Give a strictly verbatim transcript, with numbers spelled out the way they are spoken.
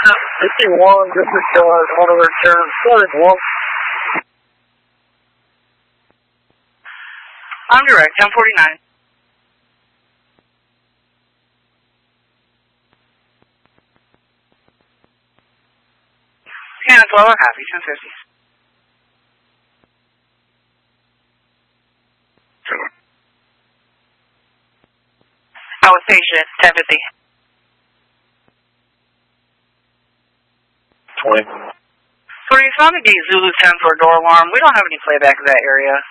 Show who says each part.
Speaker 1: fifty-one, this is uh, one of our turns, starting one.
Speaker 2: I'm direct, ten forty-nine. Yeah, twelve and a half, ten fifty. Sure. I was station, ten fifty.
Speaker 1: twenty.
Speaker 2: twenty, it's on the gate Zulu ten for a door alarm. We don't have any playback in that area.